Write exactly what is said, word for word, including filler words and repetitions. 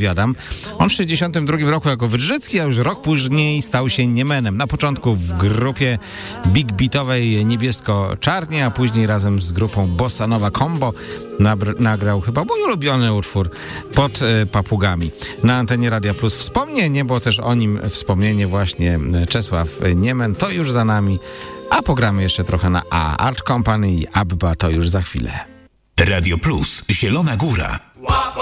opowiadam. On w sześćdziesiątym drugim roku jako Wydrzycki, a już rok później stał się Niemanem. Na początku w grupie big beatowej Niebiesko-Czarnie, a później razem z grupą Bossa Nova Combo nabr- nagrał chyba mój ulubiony utwór Pod y, papugami. Na antenie Radia Plus wspomnienie, bo też o nim wspomnienie właśnie Czesław Niemen, to już za nami, a pogramy jeszcze trochę na A. Art Company i Abba to już za chwilę. Radio Plus, Zielona Góra.